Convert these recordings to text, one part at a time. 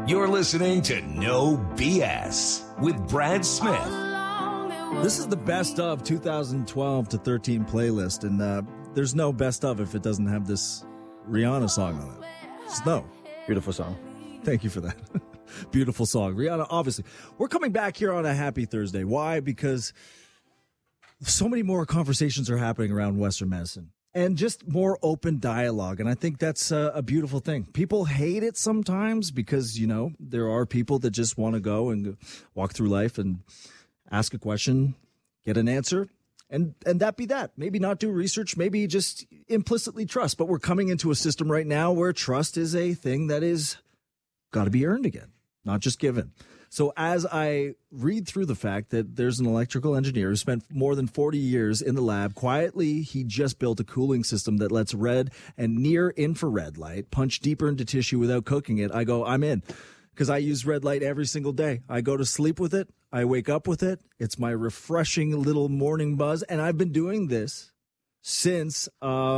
You're listening to No BS with Brad Smith. This is the best of 2012 to 13 playlist, and there's no best of if it doesn't have this Rihanna song on it. Snow. Beautiful song. Thank you for that. Beautiful song. Rihanna, obviously. We're coming back here on a happy Thursday. Why? Because so many more conversations are happening around Western medicine and just more open dialogue. And I think that's a beautiful thing. People hate it sometimes because, you know, there are people that just want to go and walk through life and ask a question, get an answer, and that be that. Maybe not do research, maybe just implicitly trust. But we're coming into a system right now where trust is a thing that is got to be earned again, not just given. So as I read through the fact that there's an electrical engineer who spent more than 40 years in the lab, quietly he just built a cooling system that lets red and near infrared light punch deeper into tissue without cooking it, I go, I'm in. Because I use red light every single day. I go to sleep with it. I wake up with it. It's my refreshing little morning buzz. And I've been doing this since,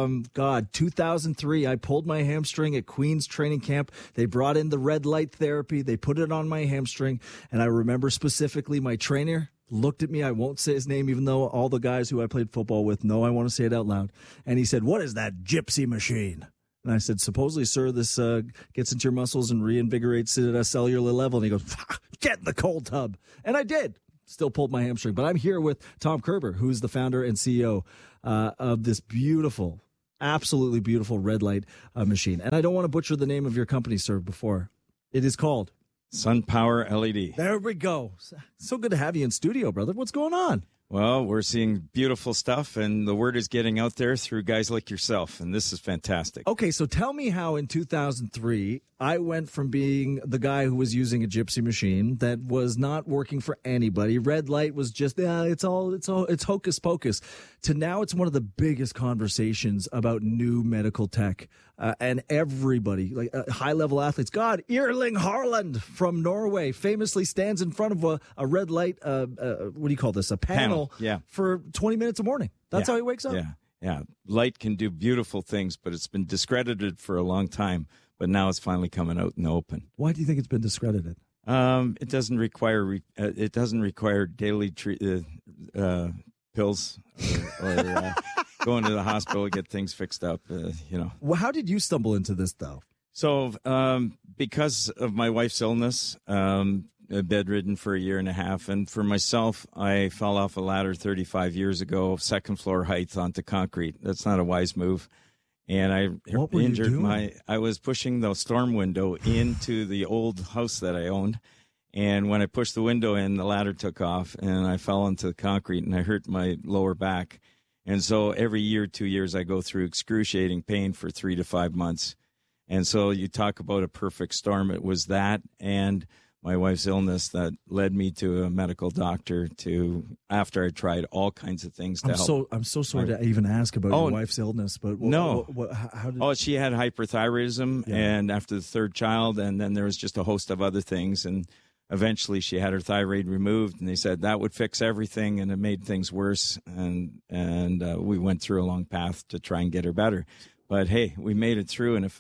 2003. I pulled my hamstring at Queen's training camp. They brought in the red light therapy. They put it on my hamstring. And I remember specifically my trainer looked at me. I won't say his name, even though all the guys who I played football with know I want to say it out loud. And he said, "What is that gypsy machine?" And I said, "Supposedly, sir, this gets into your muscles and reinvigorates it at a cellular level." And he goes, "Get in the cold tub." And I did. Still pulled my hamstring. But I'm here with Tom Kerber, who's the founder and CEO of this beautiful, absolutely beautiful red light machine. And I don't want to butcher the name of your company, sir, before. It is called SunPower LED. There we go. So good to have you in studio, brother. What's going on? Well, we're seeing beautiful stuff, and the word is getting out there through guys like yourself, and this is fantastic. Okay, so tell me how in 2003 I went from being the guy who was using a gypsy machine that was not working for anybody. Red light was just, it's hocus pocus, to now it's one of the biggest conversations about new medical tech. And everybody, like high-level athletes. God, Erling Haaland from Norway famously stands in front of a red light, what do you call this, a panel. Yeah. For 20 minutes a morning. That's how he wakes up. Yeah. Light can do beautiful things, but it's been discredited for a long time. But now it's finally coming out in the open. Why do you think it's been discredited? It doesn't require daily pills or going to the hospital to get things fixed up. Well, how did you stumble into this, though? So, because of my wife's illness, bedridden for a year and a half, and for myself, I fell off a ladder 35 years ago, second floor height onto concrete. That's not a wise move. And I injured I was pushing the storm window into the old house that I owned. And when I pushed the window in, the ladder took off and I fell into the concrete and I hurt my lower back. And so every year, 2 years, I go through excruciating pain for 3 to 5 months. And so you talk about a perfect storm. It was that and my wife's illness that led me to a medical doctor after I tried all kinds of things to help. I'm so sorry to even ask about your wife's illness, but she had hyperthyroidism and after the third child, and then there was just a host of other things, and eventually she had her thyroid removed, and they said that would fix everything, and it made things worse, and we went through a long path to try and get her better. But hey, we made it through, and if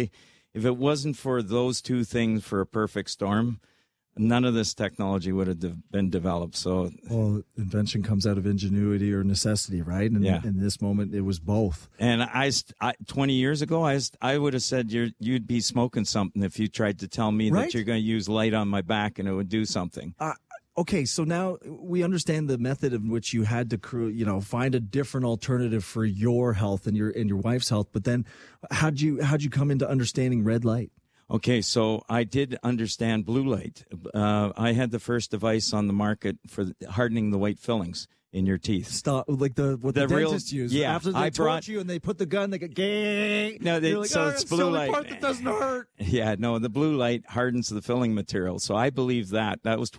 it wasn't for those two things, for a perfect storm, none of this technology would have been developed. So, well, invention comes out of ingenuity or necessity, right? And in this moment, it was both. And I 20 years ago, I would have said you'd be smoking something if you tried to tell me that you're going to use light on my back and it would do something. Okay, so now we understand the method in which you had to, find a different alternative for your health and your wife's health. But then, how'd you come into understanding red light? Okay, so I did understand blue light. I had the first device on the market for hardening the white fillings in your teeth. Stop, like the dentists use. Yeah, after they torch you and they put the gun, they go, gay. No, it's blue light. Part that doesn't hurt. Yeah, no, the blue light hardens the filling material. So I believe that was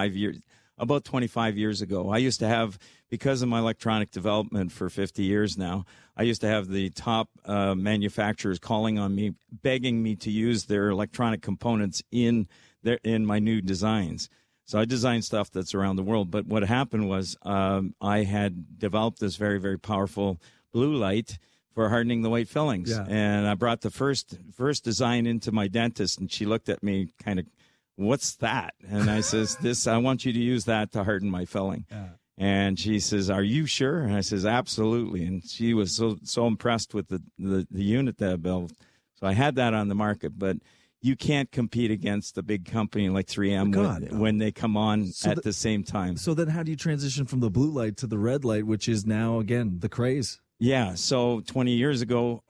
about 25 years ago. I used to have, because of my electronic development for 50 years now, I used to have the top manufacturers calling on me, begging me to use their electronic components in my new designs. So I designed stuff that's around the world. But what happened was I had developed this very, very powerful blue light for hardening the white fillings. Yeah. And I brought the first design into my dentist, and she looked at me kind of, what's that? And I says, I want you to use that to harden my filling. Yeah. And she says, are you sure? And I says, absolutely. And she was so impressed with the unit that I built. So I had that on the market, but you can't compete against a big company like 3M when they come on at the same time. So then how do you transition from the blue light to the red light, which is now, again, the craze? Yeah. So 20 years ago,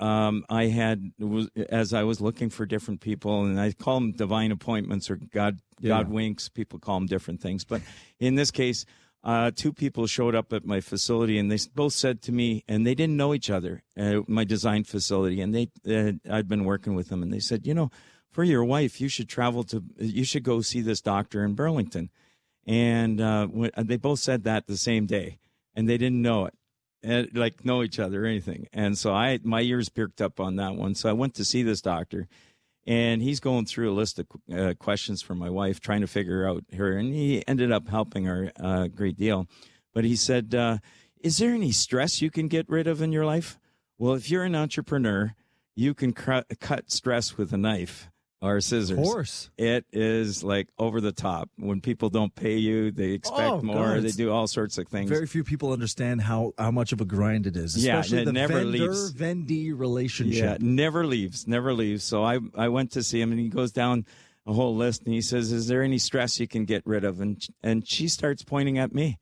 as I was looking for different people, and I call them divine appointments or God winks. People call them different things. But in this case, two people showed up at my facility, and they both said to me, and they didn't know each other, my design facility, and I'd been working with them, and they said, for your wife, you should go see this doctor in Burlington. And they both said that the same day, and they didn't know it. Know each other or anything. And so my ears perked up on that one. So I went to see this doctor, and he's going through a list of questions for my wife, trying to figure out her. And he ended up helping her a great deal. But he said, is there any stress you can get rid of in your life? Well, if you're an entrepreneur, you can cut stress with a knife or scissors. Of course. It is like over the top. When people don't pay you, they expect more. They do all sorts of things. Very few people understand how much of a grind it is, especially the vendor-vendee relationship. Yeah, never leaves. So I went to see him, and he goes down a whole list, and he says, is there any stress you can get rid of? And she starts pointing at me.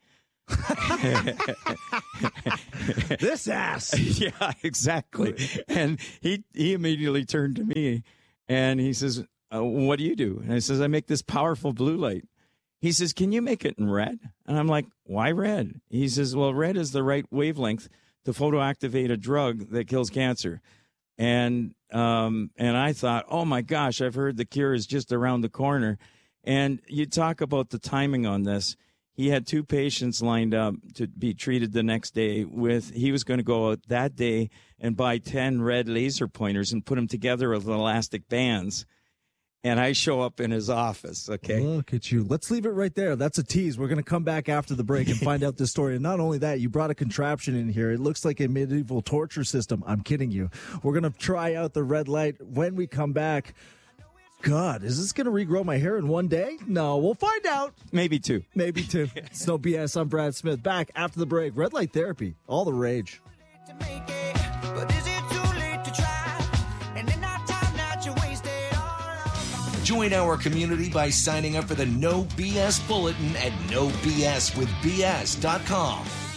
This ass. Yeah, exactly. And he immediately turned to me, and he says, what do you do? And I says, I make this powerful blue light. He says, can you make it in red? And I'm like, why red? He says, well, red is the right wavelength to photoactivate a drug that kills cancer. And I thought, oh my gosh, I've heard the cure is just around the corner. And you talk about the timing on this. He had 2 patients lined up to be treated the next day he was going to go out that day and buy 10 red laser pointers and put them together with elastic bands. And I show up in his office, okay? Look at you. Let's leave it right there. That's a tease. We're going to come back after the break and find out this story. And not only that, you brought a contraption in here. It looks like a medieval torture system. I'm kidding you. We're going to try out the red light when we come back. God, is this going to regrow my hair in one day? No, we'll find out. Maybe 2. It's No BS. I'm Brad Smith. Back after the break. Red light therapy. All the rage. Join our community by signing up for the No BS Bulletin at NoBSWithBS.com.